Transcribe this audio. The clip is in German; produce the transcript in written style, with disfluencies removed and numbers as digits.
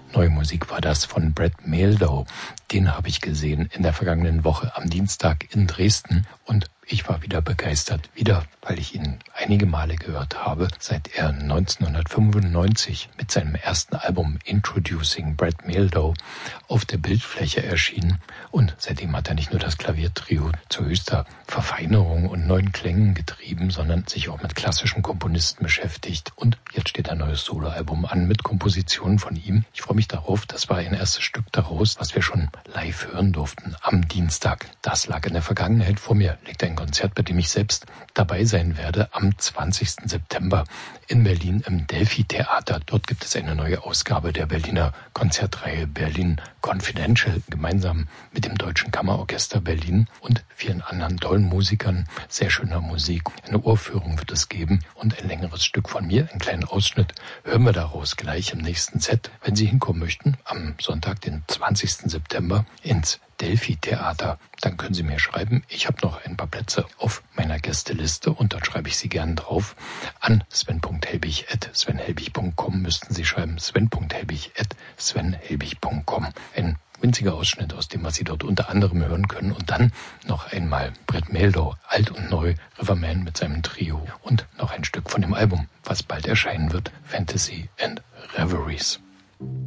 Neue Musik war das von Brad Mehldau. Den habe ich gesehen in der vergangenen Woche am Dienstag in Dresden und ich war wieder begeistert. Wieder, weil ich ihn einige Male gehört habe, seit er 1995 mit seinem ersten Album Introducing Brad Mehldau auf der Bildfläche erschien. Und seitdem hat er nicht nur das Klaviertrio zu höchster Verfeinerung und neuen Klängen getrieben, sondern sich auch mit klassischen Komponisten beschäftigt. Und jetzt steht ein neues Soloalbum an mit Kompositionen von ihm. Ich freue mich darauf. Das war ein erstes Stück daraus, was wir schon live hören durften am Dienstag. Das lag in der Vergangenheit. Vor mir liegt ein Konzert, bei dem ich selbst dabei sein werde, am 20. September in Berlin im Delphi-Theater. Dort gibt es eine neue Ausgabe der Berliner Konzertreihe Berlin Confidential, gemeinsam mit dem Deutschen Kammerorchester Berlin und vielen anderen tollen Musikern, sehr schöner Musik. Eine Uraufführung wird es geben und ein längeres Stück von mir, einen kleinen Ausschnitt, hören wir daraus gleich im nächsten Set. Wenn Sie hinkommen möchten, am Sonntag, den 20. September, ins Delphi-Theater, dann können Sie mir schreiben. Ich habe noch ein paar Plätze auf meiner Gästeliste und dort schreibe ich Sie gern drauf. An sven.helbig@svenhelbig.com müssten Sie schreiben, sven.helbig@svenhelbig.com. Ein winziger Ausschnitt aus dem, was Sie dort unter anderem hören können. Und dann noch einmal Brad Mehldau, alt und neu, Riverman mit seinem Trio und noch ein Stück von dem Album, was bald erscheinen wird, Fantasy and Reveries.